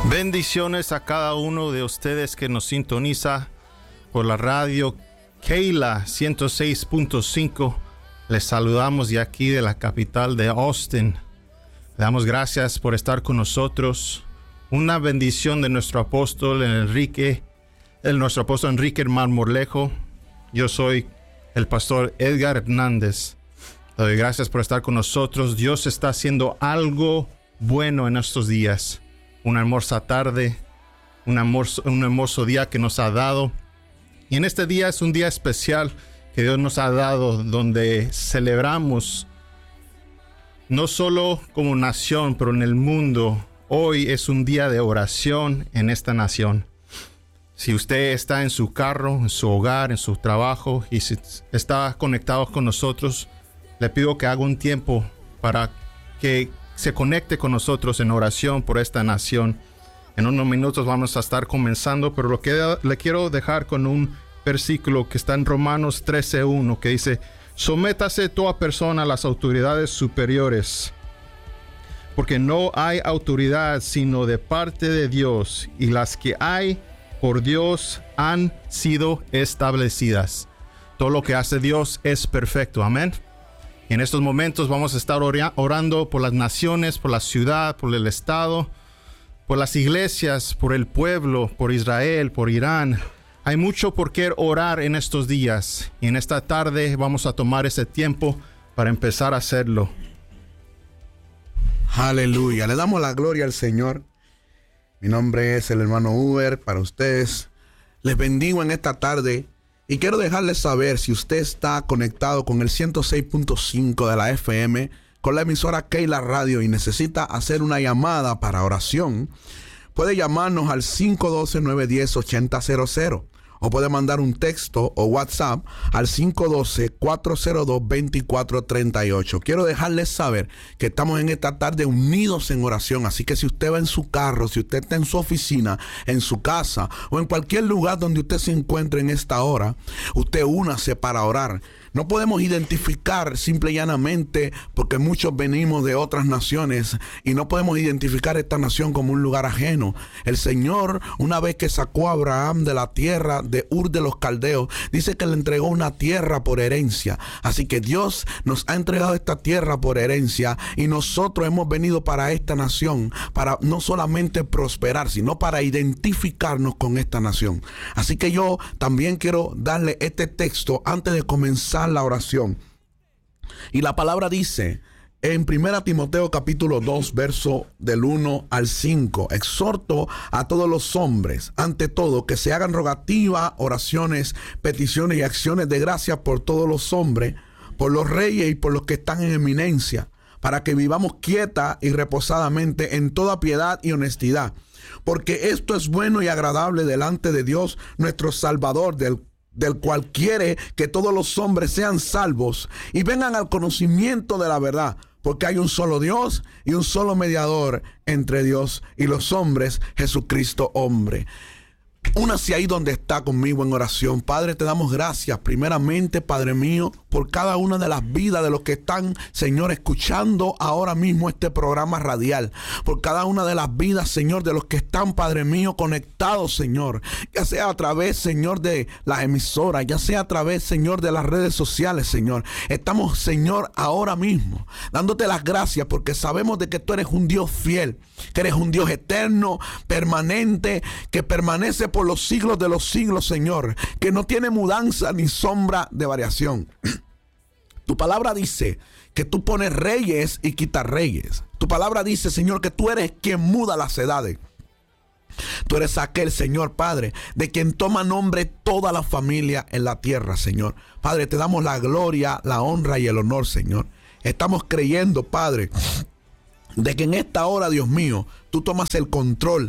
Bendiciones a cada uno de ustedes que nos sintoniza por la radio Keila 106.5. Les saludamos de aquí de la capital de Austin. Le damos gracias por estar con nosotros. Una bendición de nuestro apóstol Enrique Marmolejo. Yo soy el pastor Edgar Hernández. Le doy gracias por estar con nosotros. Dios está haciendo algo bueno en estos días. Una hermosa tarde, un hermoso día que nos ha dado. Y en este día es un día especial que Dios nos ha dado, donde celebramos no solo como nación, pero en el mundo. Hoy es un día de oración en esta nación. Si usted está en su carro, en su hogar, en su trabajo y si está conectado con nosotros, le pido que haga un tiempo para que se conecte con nosotros en oración por esta nación. En unos minutos vamos a estar comenzando, pero lo que le quiero dejar con un versículo que está en Romanos 13:1, que dice: sométase toda persona a las autoridades superiores, porque no hay autoridad sino de parte de Dios, y las que hay por Dios han sido establecidas. Todo lo que hace Dios es perfecto. Amén. En estos momentos vamos a estar orando por las naciones, por la ciudad, por el estado, por las iglesias, por el pueblo, por Israel, por Irán. Hay mucho por qué orar en estos días y en esta tarde vamos a tomar ese tiempo para empezar a hacerlo. Aleluya, le damos la gloria al Señor. Mi nombre es el hermano Uber para ustedes. Les bendigo en esta tarde. Y quiero dejarles saber, si usted está conectado con el 106.5 de la FM, con la emisora Keila Radio, y necesita hacer una llamada para oración, puede llamarnos al 512-910-8000 o puede mandar un texto o WhatsApp al 512-402-2438. Quiero dejarles saber que estamos en esta tarde unidos en oración, así que si usted va en su carro, si usted está en su oficina, en su casa o en cualquier lugar donde usted se encuentre en esta hora, usted únase para orar. No podemos identificar simple y llanamente, porque muchos venimos de otras naciones y no podemos identificar esta nación como un lugar ajeno. El Señor, una vez que sacó a Abraham de la tierra de Ur de los Caldeos, dice que le entregó una tierra por herencia. Así que Dios nos ha entregado esta tierra por herencia y nosotros hemos venido para esta nación, para no solamente prosperar, sino para identificarnos con esta nación. Así que yo también quiero darle este texto antes de comenzar la oración. Y la palabra dice en 1 Timoteo capítulo 2, verso del 1 al 5: exhorto a todos los hombres, ante todo, que se hagan rogativas, oraciones, peticiones y acciones de gracia por todos los hombres, por los reyes y por los que están en eminencia, para que vivamos quieta y reposadamente en toda piedad y honestidad, porque esto es bueno y agradable delante de Dios nuestro Salvador, del cual quiere que todos los hombres sean salvos y vengan al conocimiento de la verdad, porque hay un solo Dios y un solo mediador entre Dios y los hombres, Jesucristo hombre. Únase ahí donde está conmigo en oración. Padre, te damos gracias primeramente, Padre mío, por cada una de las vidas de los que están, Señor, escuchando ahora mismo este programa radial. Por cada una de las vidas, Señor, de los que están, Padre mío, conectados, Señor. Ya sea a través, Señor, de las emisoras, ya sea a través, Señor, de las redes sociales, Señor. Estamos, Señor, ahora mismo dándote las gracias porque sabemos de que tú eres un Dios fiel, que eres un Dios eterno, permanente, que permanece por los siglos de los siglos, Señor, que no tiene mudanza ni sombra de variación. Tu palabra dice que tú pones reyes y quitas reyes. Tu palabra dice, Señor, que tú eres quien muda las edades. Tú eres aquel, Señor Padre, de quien toma nombre toda la familia en la tierra, Señor. Padre, te damos la gloria, la honra y el honor, Señor. Estamos creyendo, Padre, de que en esta hora, Dios mío, tú tomas el control.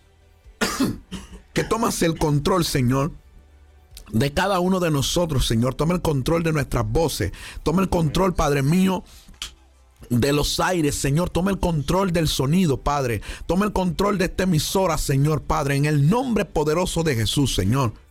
Que tomas el control, Señor, de cada uno de nosotros, Señor. Toma el control de nuestras voces. Toma el control, Padre mío, de los aires, Señor. Toma el control del sonido, Padre. Toma el control de esta emisora, Señor, Padre, en el nombre poderoso de Jesús, Señor.